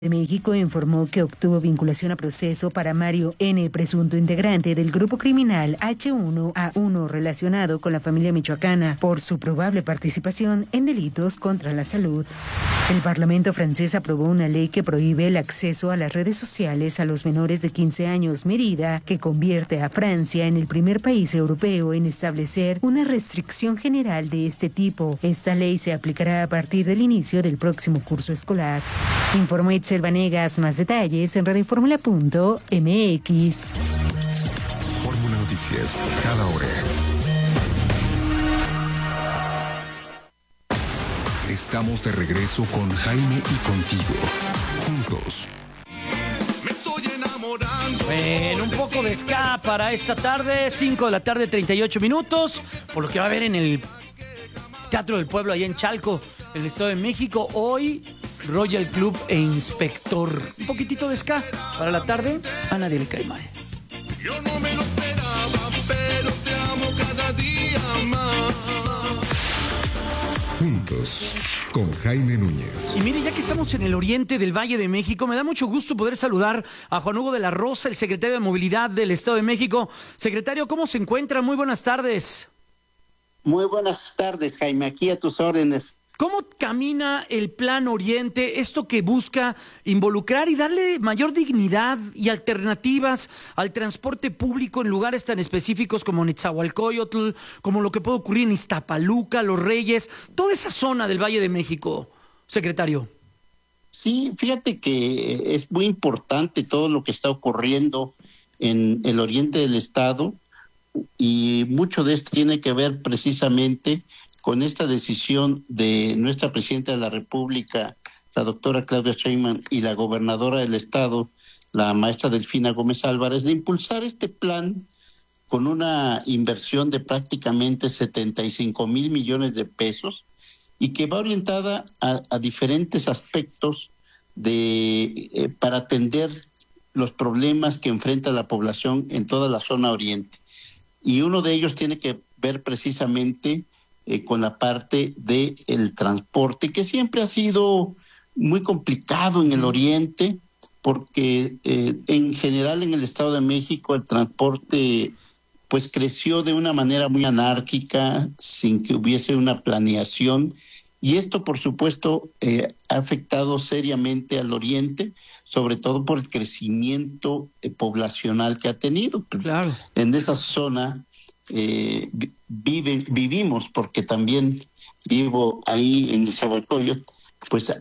de México informó que obtuvo vinculación a proceso para Mario N., presunto integrante del grupo criminal H1A1 relacionado con la familia michoacana por su probable participación en delitos contra la salud. El Parlamento francés aprobó una ley que prohíbe el acceso a las redes sociales a los menores de 15 años, medida que convierte a Francia en el primer país europeo en establecer una restricción general de este tipo. Esta ley se aplicará a partir del inicio del próximo curso escolar. Informó Itzel Vanegas. Más detalles en radioformula.mx. Fórmula Noticias, cada hora. Estamos de regreso con Jaime y contigo. Juntos. Me estoy enamorando. Bueno, un poco de ska para esta tarde, 5 de la tarde, 38 minutos, por lo que va a haber en el Teatro del Pueblo, allá en Chalco, en el Estado de México. Hoy, Royal Club e Inspector. Un poquitito de ska para la tarde, a nadie le cae mal. Yo no me lo esperaba, pero te amo cada día más. Juntos, con Jaime Núñez. Y mire, ya que estamos en el oriente del Valle de México, me da mucho gusto poder saludar a Juan Hugo de la Rosa, el secretario de Movilidad del Estado de México. Secretario, ¿cómo se encuentra? Muy buenas tardes. Muy buenas tardes, Jaime, aquí a tus órdenes. ¿Cómo camina el Plan Oriente, esto que busca involucrar y darle mayor dignidad y alternativas al transporte público en lugares tan específicos como Nezahualcóyotl, como lo que puede ocurrir en Iztapaluca, Los Reyes, toda esa zona del Valle de México, secretario? Sí, fíjate que es muy importante todo lo que está ocurriendo en el oriente del estado y mucho de esto tiene que ver precisamente con esta decisión de nuestra presidenta de la República, la doctora Claudia Sheinbaum, y la gobernadora del estado, la maestra Delfina Gómez Álvarez, de impulsar este plan con una inversión de prácticamente 75,000 millones de pesos y que va orientada a diferentes aspectos para atender los problemas que enfrenta la población en toda la zona oriente. Y uno de ellos tiene que ver precisamente con la parte del transporte, que siempre ha sido muy complicado en el oriente, porque en general en el Estado de México el transporte pues creció de una manera muy anárquica, sin que hubiese una planeación, y esto por supuesto ha afectado seriamente al oriente, sobre todo por el crecimiento poblacional que ha tenido. Claro. En esa zona vivimos, porque también vivo ahí en Nezahualcóyotl, pues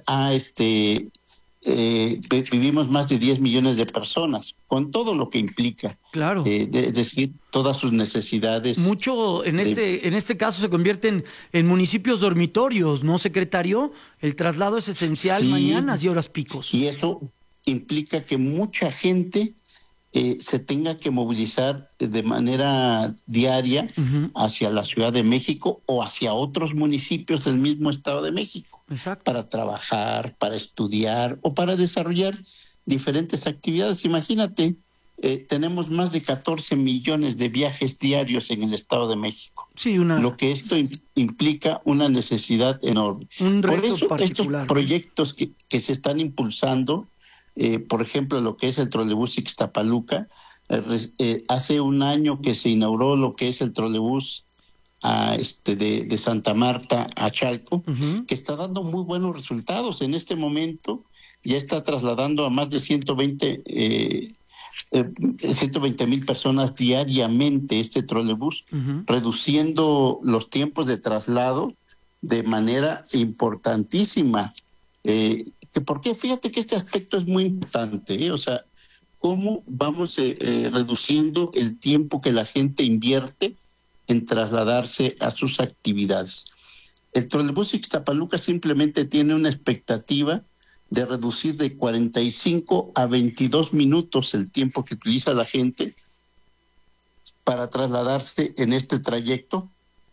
vivimos más de 10 millones de personas, con todo lo que implica. Claro. Es decir, todas sus necesidades. Mucho en este caso se convierten en municipios dormitorios, ¿no, secretario? El traslado es esencial, sí, mañanas y horas picos. Y eso implica que mucha gente se tenga que movilizar de manera diaria hacia la Ciudad de México o hacia otros municipios del mismo Estado de México. Exacto. Para trabajar, para estudiar o para desarrollar diferentes actividades. Imagínate, tenemos más de 14 millones de viajes diarios en el Estado de México. Sí, lo que esto implica una necesidad enorme. Un reto por eso particular. Estos proyectos que se están impulsando, por ejemplo, lo que es el trolebús Ixtapaluca, hace un año que se inauguró lo que es el trolebús de Santa Marta a Chalco, que está dando muy buenos resultados. En este momento ya está trasladando a más de 120,000 personas diariamente este trolebús, reduciendo los tiempos de traslado de manera importantísima. ¿Por qué? Fíjate que este aspecto es muy importante, O sea, cómo vamos reduciendo el tiempo que la gente invierte en trasladarse a sus actividades. El trolebús Ixtapaluca simplemente tiene una expectativa de reducir de 45 a 22 minutos el tiempo que utiliza la gente para trasladarse en este trayecto,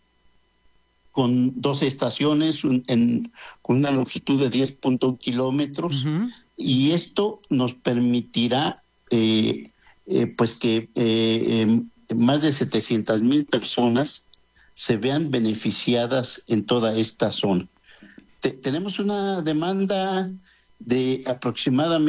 con 12 estaciones, con una longitud de 10.1 kilómetros, y esto nos permitirá pues que más de 700,000 personas se vean beneficiadas en toda esta zona. Tenemos una demanda de aproximadamente